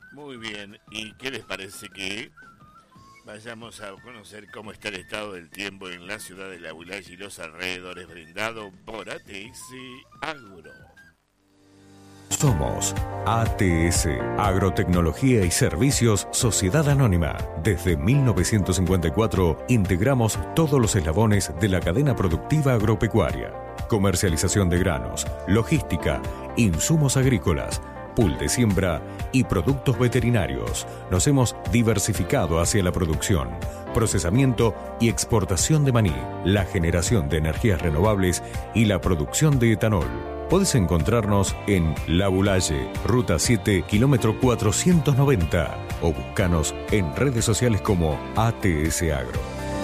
Muy bien, ¿y qué les parece que vayamos a conocer cómo está el estado del tiempo en la ciudad de La Bulaya y los alrededores, brindado por ATS Agro? Somos ATS, Agrotecnología y Servicios Sociedad Anónima. Desde 1954 integramos todos los eslabones de la cadena productiva agropecuaria. Comercialización de granos, logística, insumos agrícolas, pool de siembra y productos veterinarios. Nos hemos diversificado hacia la producción, procesamiento y exportación de maní, la generación de energías renovables y la producción de etanol. Podés encontrarnos en La Bulaye, Ruta 7, kilómetro 490 o buscanos en redes sociales como ATS Agro.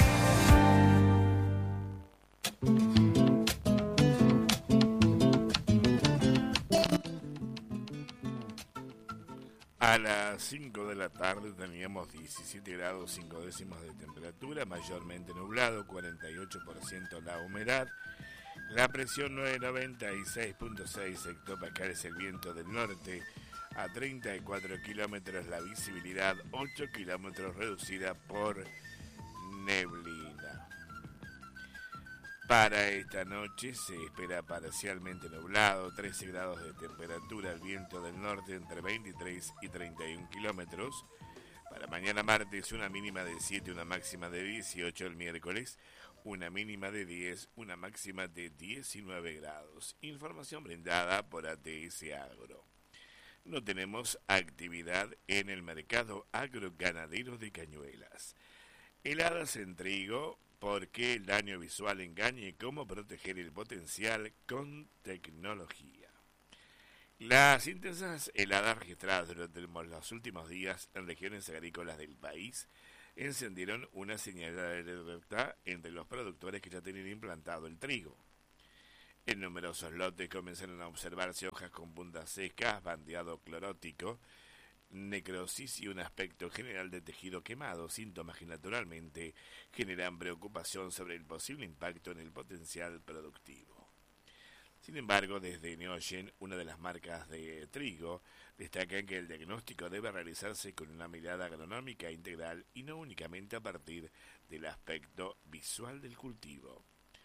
A las 5 de la tarde teníamos 17 grados 5 décimos de temperatura, mayormente nublado, 48% la humedad. La presión 996.6 hectopascales, el viento del norte a 34 kilómetros, la visibilidad 8 kilómetros reducida por neblina. Para esta noche se espera parcialmente nublado, 13 grados de temperatura, el viento del norte entre 23 y 31 kilómetros. Para mañana martes una mínima de 7, una máxima de 18, el miércoles una mínima de 10, una máxima de 19 grados. Información brindada por ATS Agro. No tenemos actividad en el mercado agroganadero de Cañuelas. Heladas en trigo, porque el daño visual engaña y cómo proteger el potencial con tecnología. Las intensas heladas registradas durante los últimos días en regiones agrícolas del país encendieron una señal de alerta entre los productores que ya tenían implantado el trigo. En numerosos lotes comenzaron a observarse hojas con puntas secas, bandeado clorótico, necrosis y un aspecto general de tejido quemado, síntomas que naturalmente generan preocupación sobre el posible impacto en el potencial productivo. Sin embargo, desde Neogen, una de las marcas de trigo, destacan que el diagnóstico debe realizarse con una mirada agronómica integral y no únicamente a partir del aspecto visual del cultivo.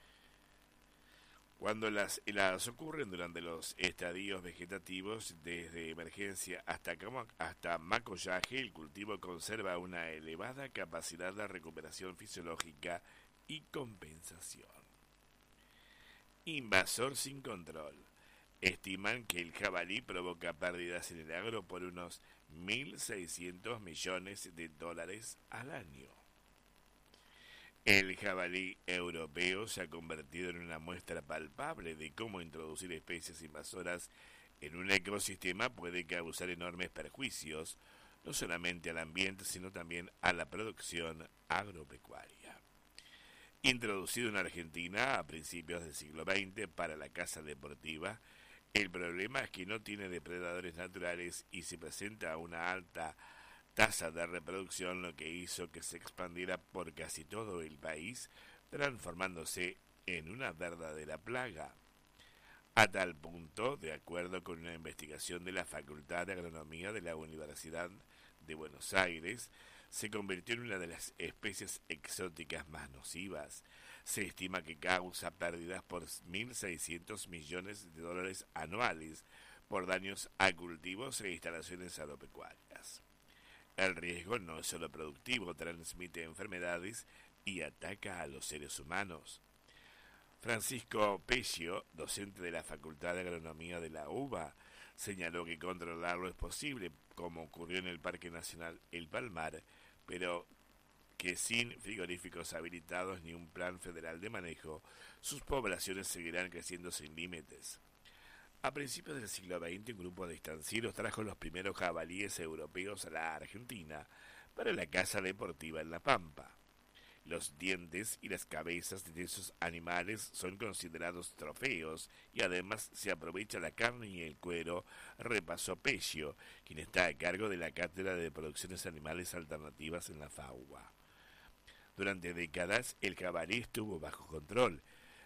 Cuando las heladas ocurren durante los estadios vegetativos, desde emergencia hasta macollaje, el cultivo conserva una elevada capacidad de recuperación fisiológica y compensación. Invasor sin control. Estiman que el jabalí provoca pérdidas en el agro por unos 1.600 millones de dólares al año. El jabalí europeo se ha convertido en una muestra palpable de cómo introducir especies invasoras en un ecosistema puede causar enormes perjuicios, no solamente al ambiente, sino también a la producción agropecuaria. Introducido en Argentina a principios del siglo XX para la caza deportiva, el problema es que no tiene depredadores naturales y se presenta a una alta tasa de reproducción, lo que hizo que se expandiera por casi todo el país, transformándose en una verdadera plaga. A tal punto, de acuerdo con una investigación de la Facultad de Agronomía de la Universidad de Buenos Aires, se convirtió en una de las especies exóticas más nocivas. Se estima que causa pérdidas por 1.600 millones de dólares anuales por daños a cultivos e instalaciones agropecuarias. El riesgo no es solo productivo, transmite enfermedades y ataca a los seres humanos. Francisco Pescio, docente de la Facultad de Agronomía de la UBA, señaló que controlarlo es posible, como ocurrió en el Parque Nacional El Palmar, pero que sin frigoríficos habilitados ni un plan federal de manejo, sus poblaciones seguirán creciendo sin límites. A principios del siglo XX, un grupo de estancieros trajo los primeros jabalíes europeos a la Argentina para la caza deportiva en La Pampa. Los dientes y las cabezas de esos animales son considerados trofeos y además se aprovecha la carne y el cuero, repasó Pescio, quien está a cargo de la Cátedra de Producciones Animales Alternativas en la FAUBA. Durante décadas el jabalí estuvo bajo control,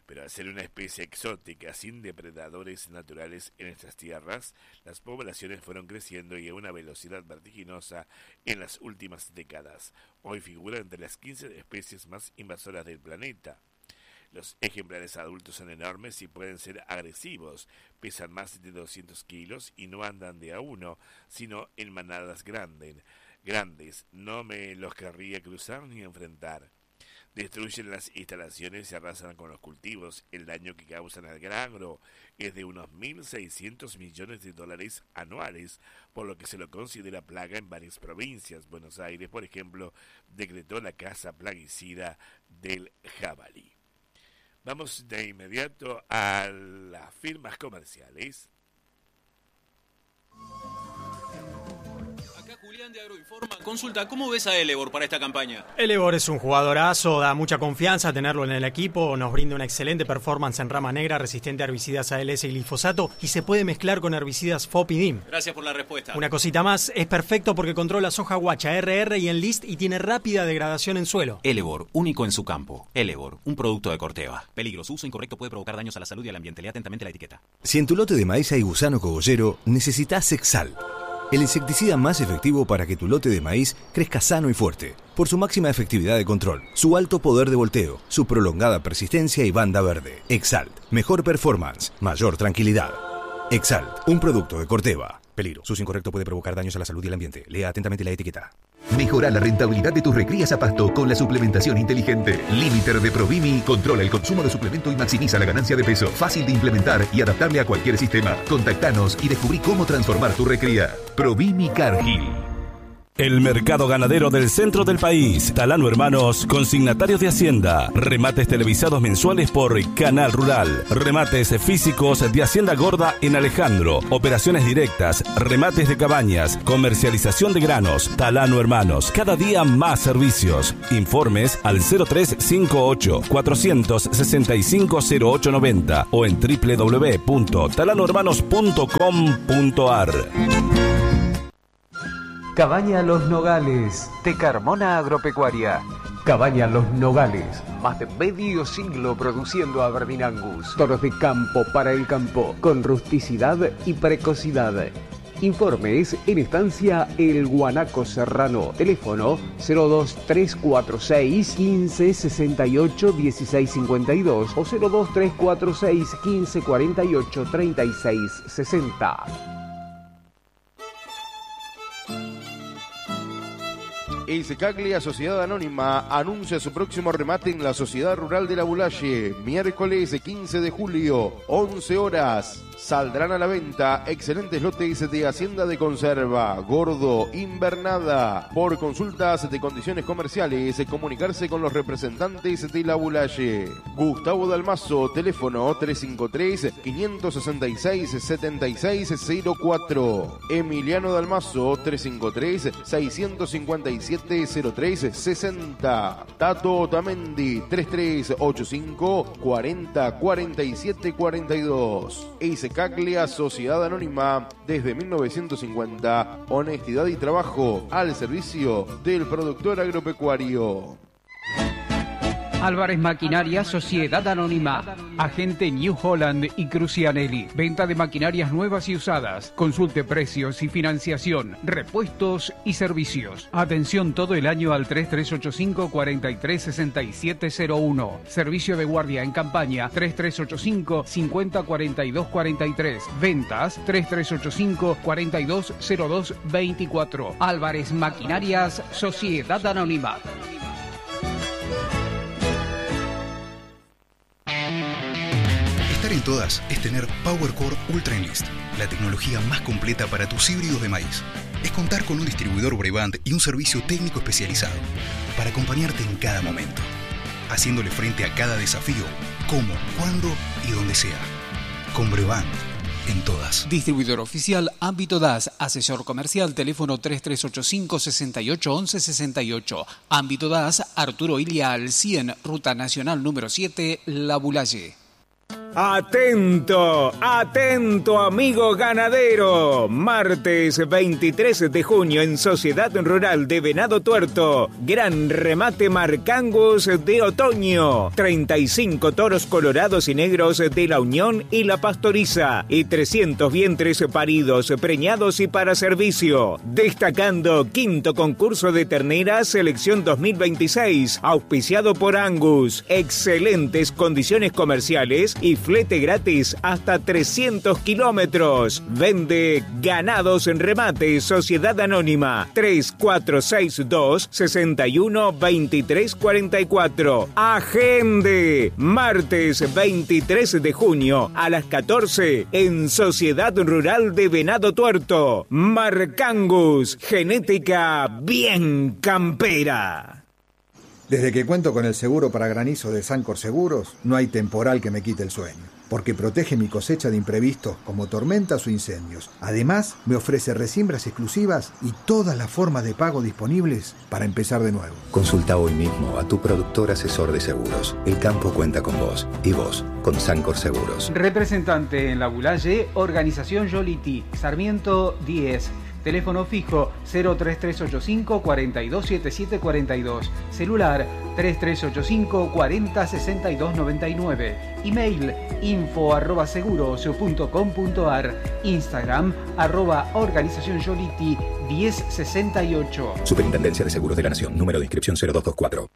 Pero al ser una especie exótica sin depredadores naturales en estas tierras, las poblaciones fueron creciendo y a una velocidad vertiginosa en las últimas décadas. Hoy figura entre las 15 especies más invasoras del planeta. Los ejemplares adultos son enormes y pueden ser agresivos, pesan más de 200 kilos y no andan de a uno, sino en manadas grandes. No me los querría cruzar ni enfrentar. Destruyen las instalaciones y arrasan con los cultivos. El daño que causan al gran agro es de unos 1.600 millones de dólares anuales, por lo que se lo considera plaga en varias provincias. Buenos Aires, por ejemplo, decretó la caza plaguicida del jabalí. Vamos de inmediato a las firmas comerciales. Julián de Agroinforma. Consulta, ¿cómo ves a Elevor para esta campaña? Elevor es un jugadorazo, da mucha confianza tenerlo en el equipo, nos brinda una excelente performance en rama negra, resistente a herbicidas ALS y glifosato y se puede mezclar con herbicidas FOP y DIM. Gracias por la respuesta. Una cosita más, es perfecto porque controla soja guacha, RR y Enlist y tiene rápida degradación en suelo. Elevor, único en su campo. Elevor, un producto de Corteva. Peligro, su uso incorrecto puede provocar daños a la salud y al ambiente. Lea atentamente la etiqueta. Si en tu lote de maíz hay gusano cogollero, necesitas Exal, el insecticida más efectivo para que tu lote de maíz crezca sano y fuerte, por su máxima efectividad de control, su alto poder de volteo, su prolongada persistencia y banda verde. Exalt, mejor performance, mayor tranquilidad. Exalt, un producto de Corteva. Peligro, su uso incorrecto puede provocar daños a la salud y al ambiente. Lea atentamente la etiqueta. Mejora la rentabilidad de tus recrías a pasto con la suplementación inteligente. Limiter de Provimi controla el consumo de suplemento y maximiza la ganancia de peso. Fácil de implementar y adaptable a cualquier sistema. Contactanos y descubrí cómo transformar tu recría. Provimi Cargill. El mercado ganadero del centro del país. Talano Hermanos, consignatarios de Hacienda. Remates televisados mensuales por Canal Rural. Remates físicos de Hacienda Gorda en Alejandro. Operaciones directas, remates de cabañas, comercialización de granos. Talano Hermanos, cada día más servicios. Informes al 0358 465 0890 o en www.talanohermanos.com.ar. Cabaña Los Nogales, de Carmona Agropecuaria. Cabaña Los Nogales, más de medio siglo produciendo Aberdeen Angus. Toros de campo para el campo, con rusticidad y precocidad. Informes en estancia El Guanaco Serrano. Teléfono 02346 1568 1652 o 02346 1548 3660. Eisecaglia Sociedad Anónima anuncia su próximo remate en la Sociedad Rural de la Bulaye, miércoles 15 de julio, 11 horas. Saldrán a la venta excelentes lotes de Hacienda de Conserva, Gordo, Invernada. Por consultas de condiciones comerciales, comunicarse con los representantes de la Bulaye. Gustavo Dalmazo, teléfono 353-566-7604. Emiliano Dalmazo, 353-657-0360. Tato Otamendi, 3385-404742. Caglia Sociedad Anónima, desde 1950, honestidad y trabajo al servicio del productor agropecuario. Álvarez Maquinaria Sociedad Anónima, agente New Holland y Crucianelli. Venta de maquinarias nuevas y usadas. Consulte precios y financiación, repuestos y servicios. Atención todo el año al 3385-436701. Servicio de guardia en campaña 3385-504243. Ventas 3385-420224. Álvarez Maquinarias Sociedad Anónima. En todas es tener PowerCore Ultra Enlist, la tecnología más completa para tus híbridos de maíz. Es contar con un distribuidor Brevant y un servicio técnico especializado para acompañarte en cada momento, haciéndole frente a cada desafío, como, cuándo y donde sea. Con Brevant, en todas. Distribuidor oficial Ámbito DAS, asesor comercial, teléfono 3385 6811 68. Ámbito DAS, Arturo Ilia al 100, Ruta Nacional número 7, La Bulaye. Atento, atento amigo ganadero. Martes 23 de junio en Sociedad Rural de Venado Tuerto. Gran remate Marcangus de otoño. 35 toros colorados y negros de la Unión y la Pastoriza. Y 300 vientres paridos, preñados y para servicio. Destacando quinto concurso de terneras selección 2026. Auspiciado por Angus. Excelentes condiciones comerciales y flete gratis hasta 300 kilómetros. Vende Ganados en Remate, Sociedad Anónima, 3462-612344. Agende, martes 23 de junio a las 14 en Sociedad Rural de Venado Tuerto. Marcangus, genética bien campera. Desde que cuento con el seguro para granizo de Sancor Seguros, no hay temporal que me quite el sueño, porque protege mi cosecha de imprevistos como tormentas o incendios. Además, me ofrece resiembras exclusivas y todas las formas de pago disponibles para empezar de nuevo. Consulta hoy mismo a tu productor asesor de seguros. El campo cuenta con vos y vos con Sancor Seguros. Representante en La Bulaye, Organización Yoliti, Sarmiento 10. Teléfono fijo 03385 427742. Celular 3385 406299. Email info@seguros.com.ar. Instagram @Organización Yoliti 1068. Superintendencia de Seguros de la Nación. Número de inscripción 0224.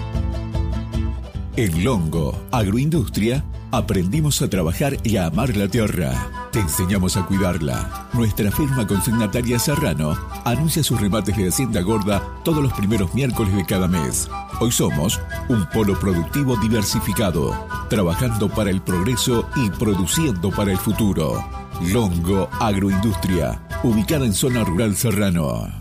En Longo Agroindustria aprendimos a trabajar y a amar la tierra. Te enseñamos a cuidarla. Nuestra firma consignataria Serrano anuncia sus remates de Hacienda Gorda todos los primeros miércoles de cada mes. Hoy somos un polo productivo diversificado, trabajando para el progreso y produciendo para el futuro. Longo Agroindustria, ubicada en zona rural Serrano.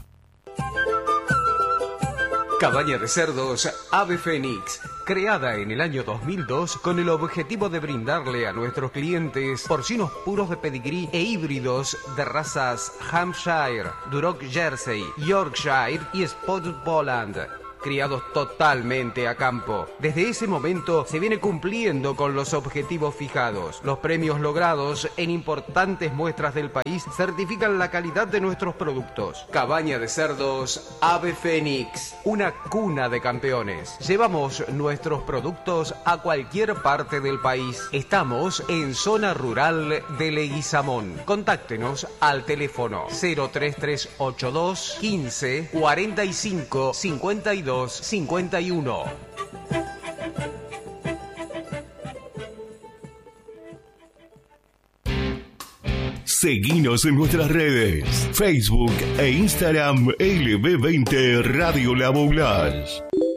Cabaña de cerdos Ave Fénix, creada en el año 2002 con el objetivo de brindarle a nuestros clientes porcinos puros de pedigrí e híbridos de razas Hampshire, Duroc Jersey, Yorkshire y Spotted Poland, criados totalmente a campo. Desde ese momento se viene cumpliendo con los objetivos fijados. Los premios logrados en importantes muestras del país certifican la calidad de nuestros productos. Cabaña de cerdos Ave Fénix, una cuna de campeones. Llevamos nuestros productos a cualquier parte del país. Estamos en zona rural de Leguizamón. Contáctenos al teléfono 03382 15 45 52 51. Seguinos en nuestras redes, Facebook e Instagram LB20 Radio La Boulas.